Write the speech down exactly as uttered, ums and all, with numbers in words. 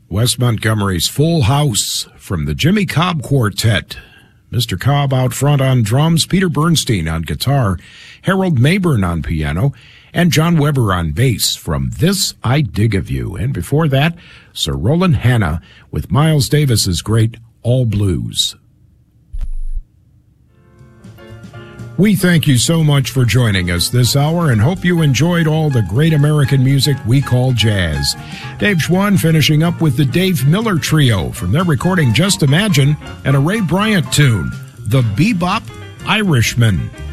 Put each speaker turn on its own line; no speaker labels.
Wes Montgomery's Full House from the Jimmy Cobb Quartet. Mister Cobb out front on drums, Peter Bernstein on guitar, Harold Mayburn on piano, and John Weber on bass from This I Dig of You. And before that, Sir Roland Hanna with Miles Davis's great All Blues. We thank you so much for joining us this hour and hope you enjoyed all the great American music we call jazz. Dave Schwann finishing up with the Dave Miller Trio from their recording Just Imagine and a Ray Bryant tune, The Bebop Irishman.